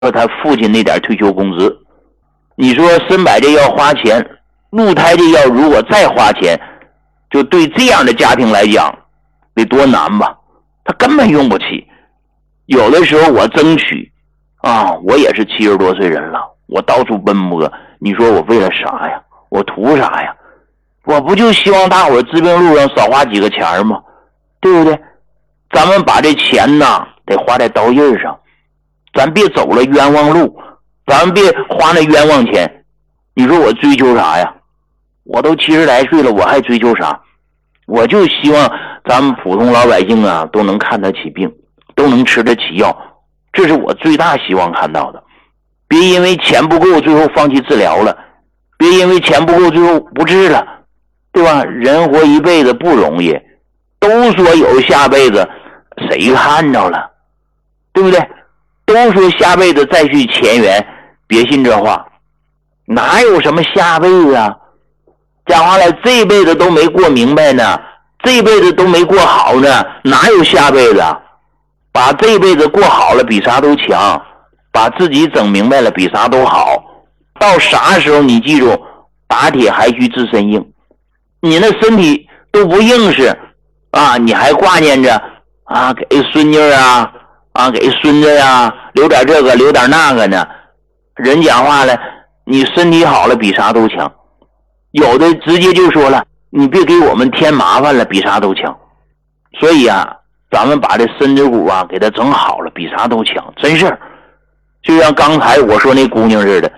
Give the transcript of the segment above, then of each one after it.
和他父亲那点退休工资。你说参柏这药花钱，鹿胎这药如果再花钱，就对这样的家庭来讲得多难吧，他根本用不起。有的时候我争取啊，我也是70多岁人了，我到处奔波，你说我为了啥呀？我图啥呀？我不就希望大伙治病路上少花几个钱吗？对不对？咱们把这钱呐得花在刀刃上，咱别走了冤枉路，咱们别花那冤枉钱。你说我追求啥呀？我都70来岁了，我还追求啥？我就希望咱们普通老百姓啊都能看得起病，都能吃得起药，这是我最大希望看到的。别因为钱不够最后放弃治疗了，别因为钱不够最后不治了，对吧？人活一辈子不容易，都说有下辈子，谁看着了？对不对？都说下辈子再续前缘，别信这话，哪有什么下辈子啊？讲话来，这辈子都没过明白呢，这辈子都没过好呢，哪有下辈子啊？把这辈子过好了比啥都强，把自己整明白了比啥都好。到啥时候你记住，打铁还需自身硬，你那身体都不硬实啊，你还挂念着啊给孙女啊给孙子呀留点这个留点那个呢。人讲话了，你身体好了比啥都强，有的直接就说了，你别给我们添麻烦了，比啥都强。所以啊，咱们把这身子骨啊给它整好了，比啥都强，真事儿。就像刚才我说那姑娘似的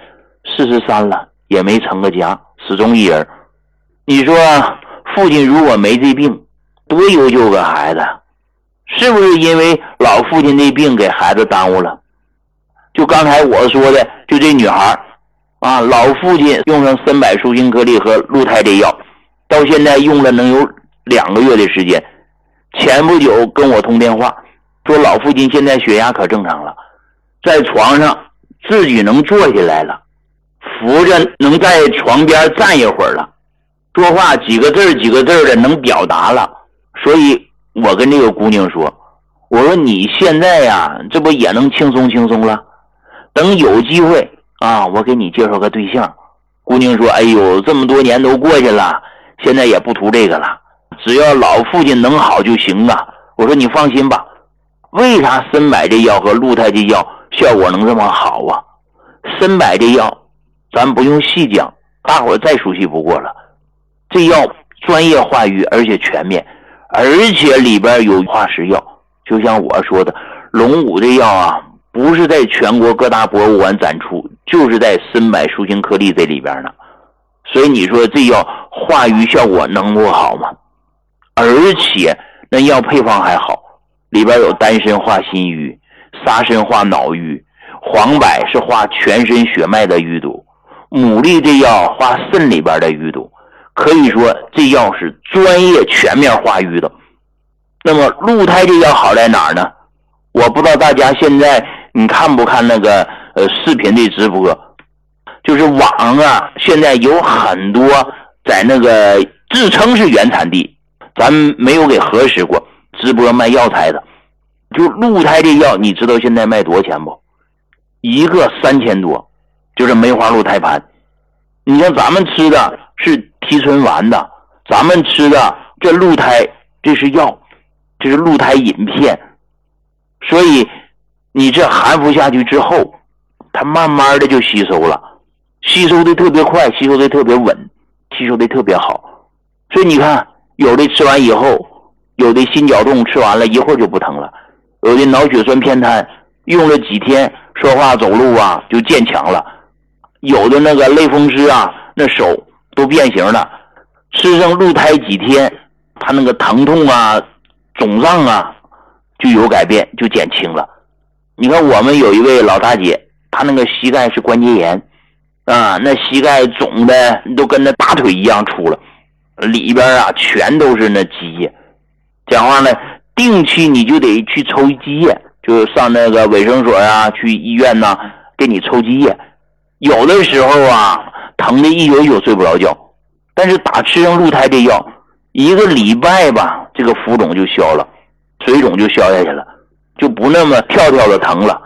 ，43了也没成个家，始终一人。你说父亲如果没这病，多优秀个孩子，是不是因为老父亲这病给孩子耽误了？就刚才我说的，就这女孩啊，老父亲用上参柏舒心颗粒和鹿胎这药，到现在用了能有2个月的时间。前不久跟我通电话，说老父亲现在血压可正常了，在床上自己能坐下来了，扶着能在床边站一会儿了，说话几个字的能表达了。所以我跟这个姑娘说，我说你现在呀，这不也能轻松了？等有机会啊，我给你介绍个对象。姑娘说，哎呦，这么多年都过去了，现在也不图这个了，只要老父亲能好就行啊。我说你放心吧，为啥参柏这药和鹿胎这药效果能这么好啊？参柏这药咱不用细讲，大伙再熟悉不过了。这药专业化瘀，而且全面，而且里边有化石药。就像我说的，龙骨这药啊，不是在全国各大博物馆展出，就是在参柏舒心颗粒这里边呢。所以你说这药化瘀效果能不好吗？而且那药配方还好，里边有丹参化心瘀，沙参化脑瘀，黄柏是化全身血脉的淤堵，牡蛎这药化肾里边的淤堵。可以说这药是专业全面化瘀的。那么鹿胎这药好在哪儿呢？我不知道大家现在你看不看那个视频的直播，就是网上啊现在有很多在那个自称是原产地，咱没有给核实过，直播卖药材的。就鹿胎这药你知道现在卖多少钱不？一个3000多，就是梅花鹿胎盘。你像咱们吃的是提纯丸的，咱们吃的这鹿胎这是药，这是鹿胎饮片。所以你这含服下去之后，它慢慢的就吸收了，吸收的特别快，吸收的特别稳，吸收的特别好。所以你看，有的吃完以后，有的心绞痛吃完了一会儿就不疼了，有的脑血栓偏瘫用了几天说话走路啊就渐强了，有的那个类风湿啊那手都变形了，吃上鹿胎几天，他那个疼痛啊肿胀啊就有改变，就减轻了。你看我们有一位老大姐，她那个膝盖是关节炎啊，那膝盖肿的都跟那大腿一样粗了，里边啊全都是那积液。讲话呢，定期你就得去抽积液，就上那个卫生所啊，去医院呐，给你抽积液。有的时候啊，疼的一宿睡不着觉，但是打吃上鹿胎这药，1个礼拜吧，这个浮肿就消了，水肿就消下去了，就不那么跳跳的疼了，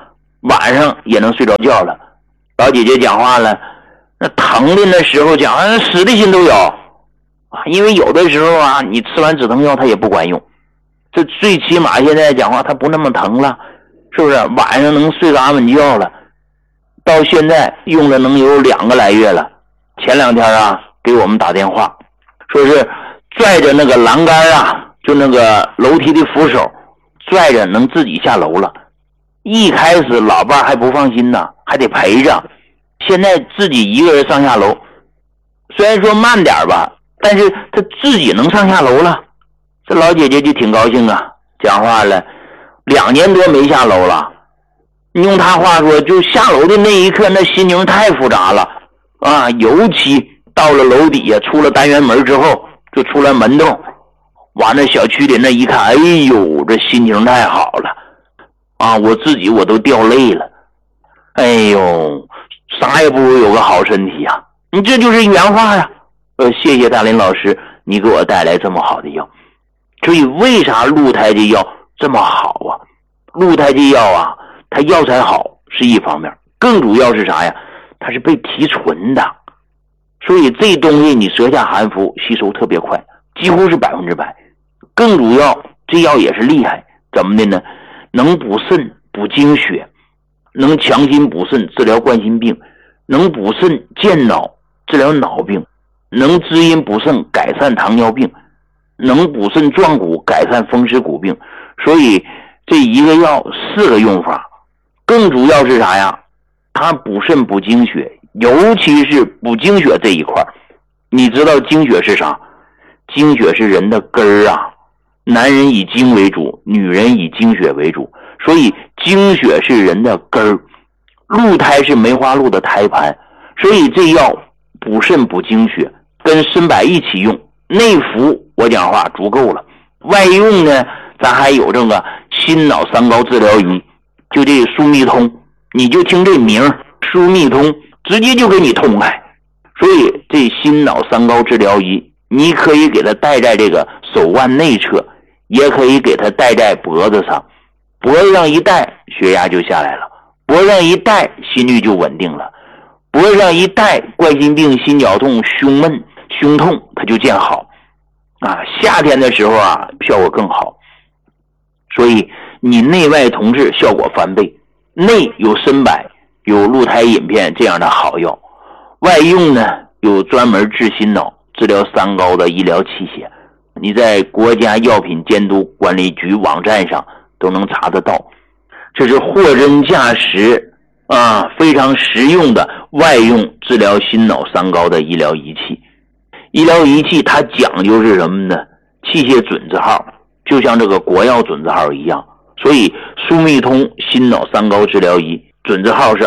晚上也能睡着觉了。老姐姐讲话了，那疼的那时候讲死的心都有啊，因为有的时候啊，你吃完止疼药它也不管用，这最起码现在讲话它不那么疼了，是不是？晚上能睡个安稳觉了。到现在用了能有2个来月了。前2天啊，给我们打电话，说是拽着那个栏杆啊，就那个楼梯的扶手，拽着能自己下楼了。一开始老伴还不放心呢，还得陪着。现在自己一个人上下楼，虽然说慢点吧，但是他自己能上下楼了。这老姐姐就挺高兴啊，讲话了，2年多没下楼了。用她话说，就下楼的那一刻，那心情太复杂了啊！尤其到了楼底下，出了单元门之后，就出来门洞，往那小区里那一看，哎呦，这心情太好了啊！我自己我都掉泪了。哎呦，啥也不如有个好身体啊！你这就是原话呀。谢谢大林老师，你给我带来这么好的药。所以为啥鹿胎记药这么好啊？鹿胎记药啊，它药材好是一方面，更主要是啥呀？它是被提纯的，所以这东西你舌下含服吸收特别快，几乎是100%。更主要，这药也是厉害，怎么的呢？能补肾补精血，能强心补肾治疗冠心病，能补肾健脑治疗脑病，能滋阴补肾改善糖尿病，能补肾壮骨改善风湿骨病。所以这一个药4个用法。更主要是啥呀？它补肾补精血，尤其是补精血这一块。你知道精血是啥？精血是人的根儿啊，男人以精为主，女人以精血为主，所以精血是人的根儿。鹿胎是梅花鹿的胎盘，所以这药补肾补精血，跟参柏一起用，内服我讲话足够了。外用呢，咱还有这个心脑三高治疗仪，就这舒密通，你就听这名舒密通，直接就给你通开。所以这心脑三高治疗仪，你可以给它戴在这个手腕内侧，也可以给它戴在脖子上。脖子上一戴，血压就下来了；脖子上一戴，心率就稳定了；脖子上一戴，冠心病、心绞痛、胸闷、胸痛它就见好啊。夏天的时候啊，效果更好。所以你内外同治，效果翻倍。内有参柏，有鹿胎饮片这样的好药，外用呢有专门治心脑、治疗三高的医疗器械，你在国家药品监督管理局网站上都能查得到。这是货真价实啊，非常实用的外用治疗心脑三高的医疗仪器。医疗仪器它讲究是什么呢？器械准字号，就像这个国药准字号一样。所以舒密通心脑三高治疗仪准字号是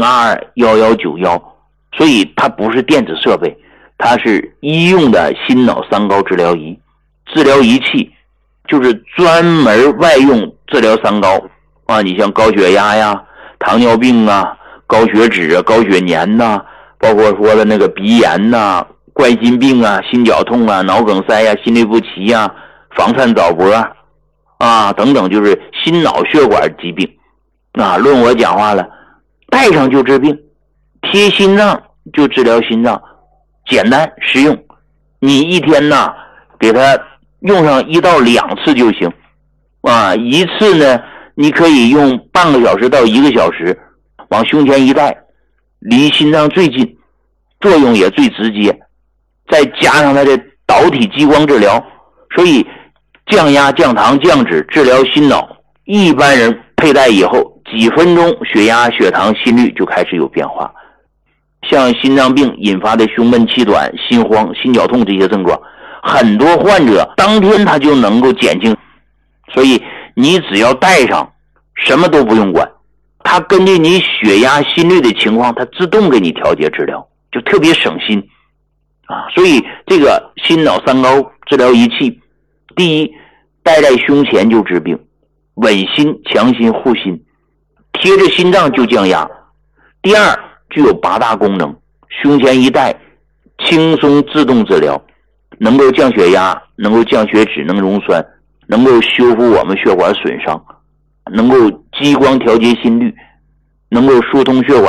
20221191，所以它不是电子设备，它是医用的心脑三高治疗仪。治疗仪器就是专门外用治疗三高啊，你像高血压呀、糖尿病啊、高血脂啊、高血粘呐，包括说的那个鼻炎呐、冠心病啊、心绞痛啊、脑梗塞呀、心律不齐呀、房颤早搏啊等等，就是心脑血管疾病啊。论我讲话了，带上就治病，贴心脏就治疗心脏，简单实用。你一天呢给它用上1到2次就行啊。一次呢你可以用半个小时到1个小时，往胸前一戴，离心脏最近，作用也最直接，再加上它的导体激光治疗，所以降压、降糖、降脂，治疗心脑。一般人佩戴以后几分钟，血压、血糖、心率就开始有变化。像心脏病引发的胸闷气短、心慌、心绞痛这些症状，很多患者当天他就能够减轻。所以你只要戴上，什么都不用管，它根据你血压、心率的情况，它自动给你调节治疗，就特别省心啊。所以这个心脑三高治疗仪器，第一，戴在胸前就治病，稳心、强心、护心，贴着心脏就降压。第二，具有8大功能，胸前一戴，轻松自动治疗，能够降血压，能够降血脂，能溶栓，能够修复我们血管损伤，能够激光调节心率， 能够疏通血管。